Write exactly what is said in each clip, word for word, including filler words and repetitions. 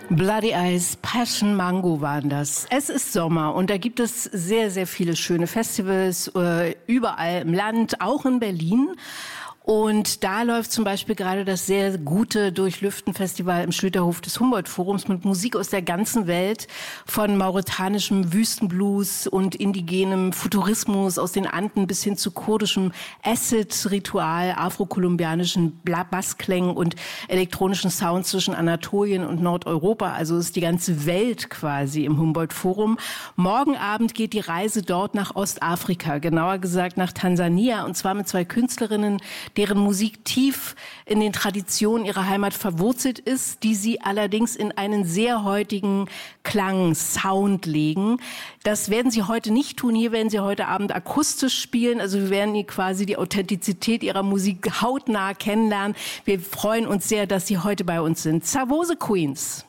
Bloody Eyes, Passion Mango waren das. Es ist Sommer und da gibt es sehr, sehr viele schöne Festivals, äh, überall im Land, auch in Berlin. Und da läuft zum Beispiel gerade das sehr gute Durchlüften-Festival im Schlüterhof des Humboldt-Forums mit Musik aus der ganzen Welt, von mauretanischem Wüstenblues und indigenem Futurismus aus den Anden bis hin zu kurdischem Acid-Ritual, afrokolumbianischen Bassklängen und elektronischen Sounds zwischen Anatolien und Nordeuropa. Also ist die ganze Welt quasi im Humboldt-Forum. Morgen Abend geht die Reise dort nach Ostafrika, genauer gesagt nach Tansania, und zwar mit zwei Künstlerinnen, deren Musik tief in den Traditionen ihrer Heimat verwurzelt ist, die sie allerdings in einen sehr heutigen Klang, Sound legen. Das werden sie heute nicht tun. Hier werden sie heute Abend akustisch spielen. Also wir werden hier quasi die Authentizität ihrer Musik hautnah kennenlernen. Wir freuen uns sehr, dass sie heute bei uns sind. Savose Queens.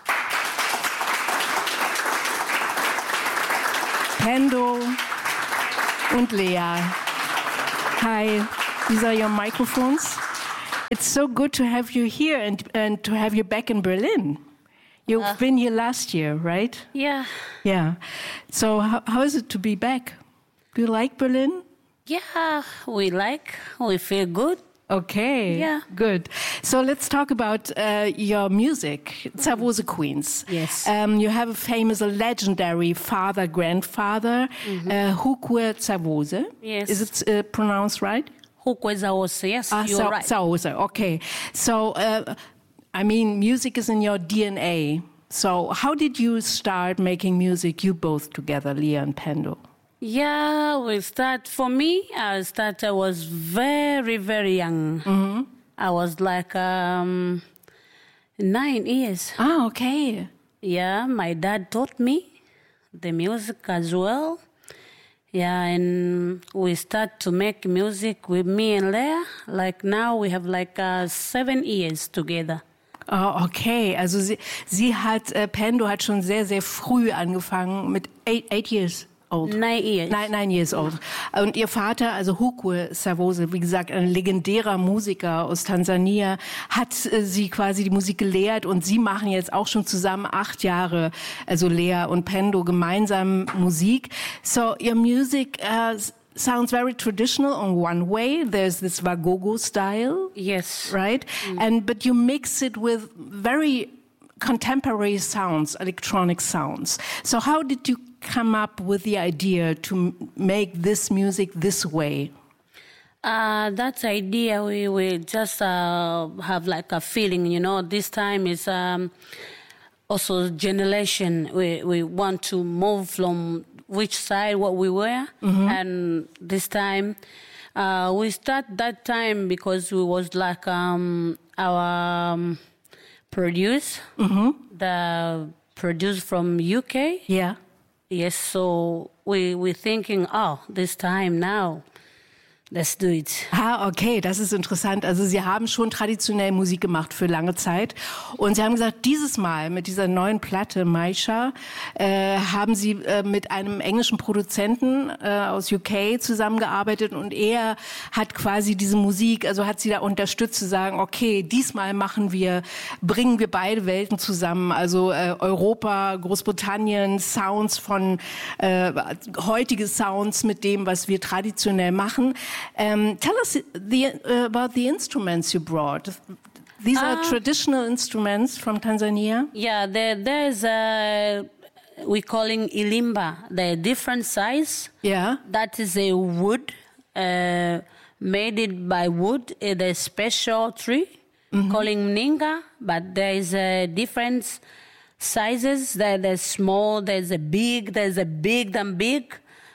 Pendo und Lea. Hi. These are your microphones. It's so good to have you here and, and to have you back in Berlin. You've uh, been here last year, right? Yeah. Yeah. So how, how is it to be back? Do you like Berlin? Yeah, we like. We feel good. Okay. Yeah. Good. So let's talk about uh, your music, Savose Queens. Yes. Um, you have a famous, a legendary father, grandfather, mm-hmm. uh, Hukwe Savose. Yes. Is it uh, pronounced right? Yes, ah, you're so, right. Savose, okay. So, uh, I mean, music is in your D N A. So how did you start making music, you both together, Lea and Pendo? Yeah, we start, for me, I started, I was very, very young. Mm-hmm. I was like um, nine years. Ah, okay. Yeah, my dad taught me the music as well. Yeah, and we start to make music with me and Lea. Like now we have like uh, seven years together. Oh, okay. Also sie, sie hat, äh, Pendo hat schon sehr, sehr früh angefangen mit eight, eight years old. Nine years. Nine, nine years old. Und ihr Vater, also Hukwe Savose, wie gesagt, ein legendärer Musiker aus Tansania, hat äh, sie quasi die Musik gelehrt und sie machen jetzt auch schon zusammen acht Jahre, also Lea und Pendo, gemeinsam Musik. So your music uh, sounds very traditional on one way. There's this Wagogo style. Yes. Right? Mm. And but you mix it with very contemporary sounds, electronic sounds. So how did you come up with the idea to make this music this way? Uh, that idea, we, we just uh, have like a feeling, you know, this time is um, also generation. We, we want to move from which side what we were. Mm-hmm. And this time, uh, we start that time because we was like um, our um, produce, mm-hmm. the produce from U K. Yeah. Yes, so we, we're thinking, oh, this time now, let's do it. Ah, okay, das ist interessant. Also Sie haben schon traditionell Musik gemacht für lange Zeit. Und Sie haben gesagt, dieses Mal mit dieser neuen Platte, Maisha, äh, haben Sie äh, mit einem englischen Produzenten äh, aus U K zusammengearbeitet und er hat quasi diese Musik, also hat Sie da unterstützt zu sagen, okay, diesmal machen wir, bringen wir beide Welten zusammen, also äh, Europa, Großbritannien, Sounds von, äh, heutige Sounds mit dem, was wir traditionell machen. Um, tell us the, uh, about the instruments you brought. These uh, are traditional instruments from Tanzania? Yeah, there, there's a, we're calling ilimba, the different size. Yeah. That is a wood, uh, made it by wood, uh, the special tree, mm-hmm. calling mninga, but there is a different sizes. There, there's small, there's a big, there's a big and big.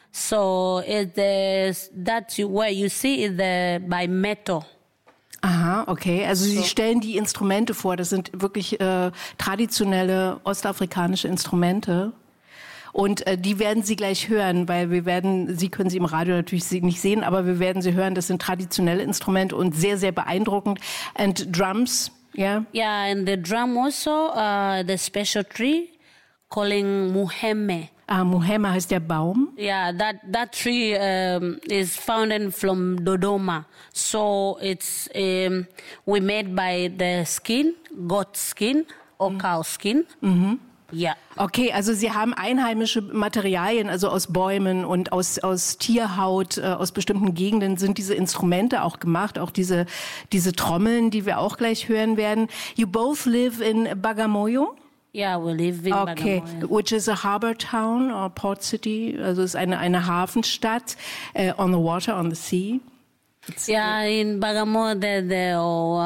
So it is that you, where you see is the by metal. Aha, okay. Also Sie so. stellen die Instrumente vor. Das sind wirklich äh, traditionelle ostafrikanische Instrumente. Und äh, die werden Sie gleich hören, weil wir werden, Sie können sie im Radio natürlich nicht sehen, aber wir werden sie hören. Das sind traditionelle Instrumente und sehr, sehr beeindruckend. And drums, yeah? Yeah, and the drum also, uh, the special tree calling muheme. Ah, Muhema heißt der Baum. Yeah, that that tree um, is found from Dodoma. So it's um, we made by the skin, goat skin or mm. cow skin. Mhm. Ja. Okay, also Sie haben einheimische Materialien, also aus Bäumen und aus, aus Tierhaut, äh, aus bestimmten Gegenden sind diese Instrumente auch gemacht, auch diese, diese Trommeln, die wir auch gleich hören werden. You both live in Bagamoyo? Yeah, we live in okay. Bagamoyo. Which is a harbor town or port city, also ist eine, eine Hafenstadt, uh, on the water, on the sea. It's yeah, in Bagamoyo, the, the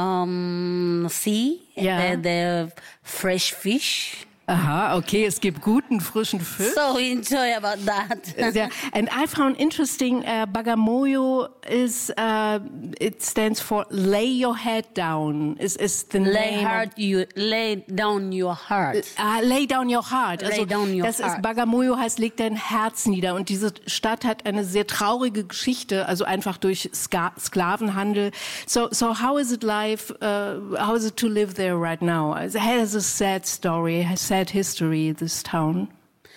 um, sea, yeah. the, the fresh fish. Aha, okay, es gibt guten, frischen Fisch. So we enjoy about that. Yeah. And I found interesting, uh, Bagamoyo is, uh, it stands for lay your head down, is, is the lay name. Heart, you, lay down your heart. Uh, lay down your heart. Lay also, down your das heart. ist, Bagamoyo heißt, leg dein Herz nieder. Und diese Stadt hat eine sehr traurige Geschichte, also einfach durch Ska- Sklavenhandel. So, so how is it life, uh, how is it to live there right now? It has a sad story, has sad history, this town.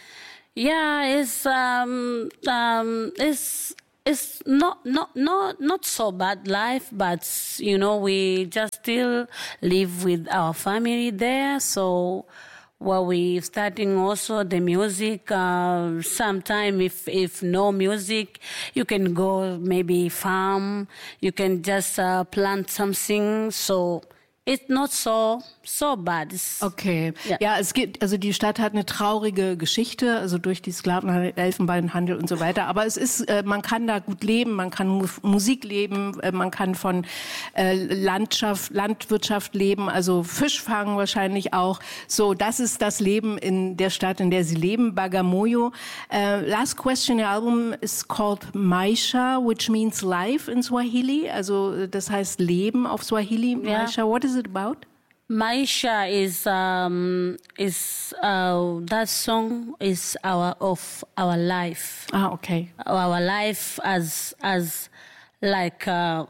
Yeah, it's um um it's it's not not not not so bad life, but you know we just still live with our family there. So while we starting also the music, uh, sometime if if no music, you can go maybe farm. You can just uh, plant something. So. It's not so so bad. It's, okay. Ja. ja, es gibt, also die Stadt hat eine traurige Geschichte, also durch die Sklavenhandel, Elfenbeinhandel und so weiter. Aber es ist, äh, man kann da gut leben, man kann Mu- Musik leben, äh, man kann von äh, Landschaft, Landwirtschaft leben, also Fisch fangen wahrscheinlich auch. So, das ist das Leben in der Stadt, in der sie leben, Bagamoyo. Uh, last question, your album is called Maisha, which means life in Swahili. Also das heißt Leben auf Swahili. Ja. Maisha, what is it about? Maisha is um is uh that song is our of our life. Ah, okay. Our life as as like uh,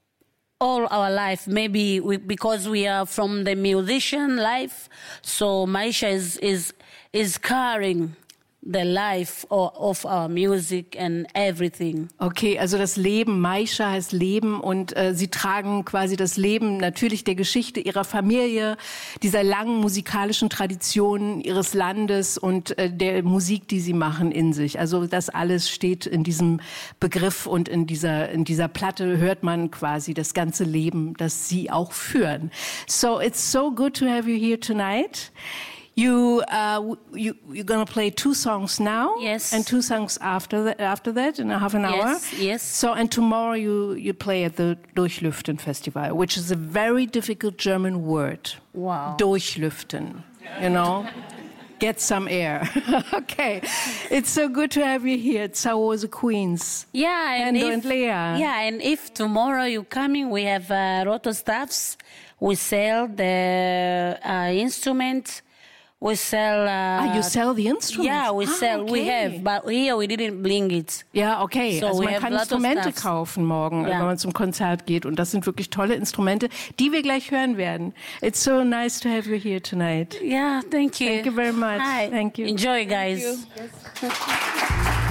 all our life. Maybe we, because we are from the musician life, so Maisha is is is carrying the life of, of our music and everything. Okay, also das Leben, Maisha heißt Leben und äh, sie tragen quasi das Leben natürlich der Geschichte ihrer Familie, dieser langen musikalischen Tradition ihres Landes und äh, der Musik, die sie machen in sich. Also das alles steht in diesem Begriff und in dieser, in dieser Platte hört man quasi das ganze Leben, das sie auch führen. So it's so good to have you here tonight. You uh, you you're gonna play two songs now, yes, and two songs after that. After that, in a half an hour, yes, yes. So and tomorrow you you play at the Durchlüften Festival, which is a very difficult German word. Wow. Durchlüften, you know, get some air. Okay, it's so good to have you here at Sawoze Queens. Yeah, and Endo if, and Lea. Yeah, and if tomorrow you coming, we have uh, roto staffs. We sell the uh, instruments. We sell. Uh, ah, you sell the instruments? Yeah, we ah, sell. Okay. We have, but here we didn't bling it. Ja, okay. So also we man have kann lot of Instrumente stuff. kaufen morgen, Ja. wenn man zum Konzert geht. Und das sind wirklich tolle Instrumente, die wir gleich hören werden. It's so nice to have you here tonight. Yeah, thank you. Thank you very much. Hi. Thank you. Enjoy, guys. Thank you. Yes.